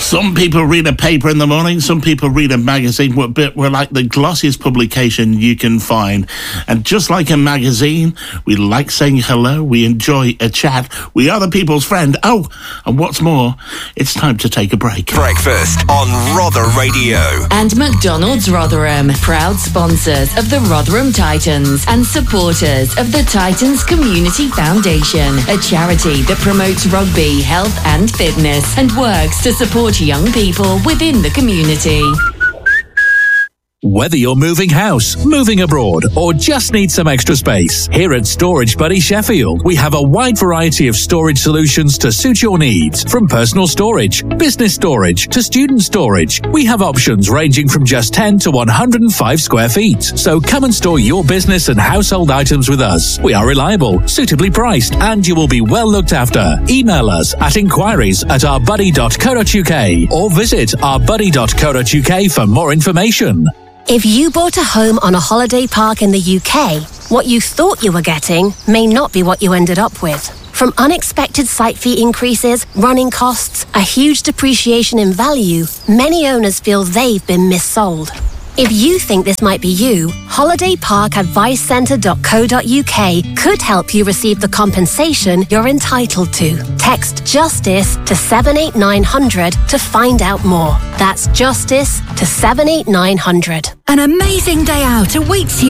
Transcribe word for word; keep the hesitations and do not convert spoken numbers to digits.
Some people read a paper in the morning, some people read a magazine. We're, bit, we're like the glossiest publication you can find. And just like a magazine, we like saying hello, we enjoy a chat, we are the people's friend. Oh, and what's more, it's time to take a break. Breakfast on Rother Radio. And McDonald's Rotherham, proud sponsors of the Rotherham Titans and supporters of the Titans Community Foundation, a charity that promotes rugby, health and fitness and works to support young people within the community. Whether you're moving house, moving abroad, or just need some extra space, here at Storage Buddy Sheffield, we have a wide variety of storage solutions to suit your needs. From personal storage, business storage, to student storage, we have options ranging from just ten to one hundred five square feet. So come and store your business and household items with us. We are reliable, suitably priced, and you will be well looked after. Email us at inquiries at ourbuddy dot co dot uk or visit ourbuddy dot co dot uk for more information. If you bought a home on a holiday park in the U K, what you thought you were getting may not be what you ended up with. From unexpected site fee increases, running costs, a huge depreciation in value, many owners feel they've been missold. If you think this might be you, holiday park advice centre dot co dot uk could help you receive the compensation you're entitled to. Text JUSTICE to seven eight nine hundred to find out more. That's JUSTICE to seven eight nine hundred. An amazing day out awaits you.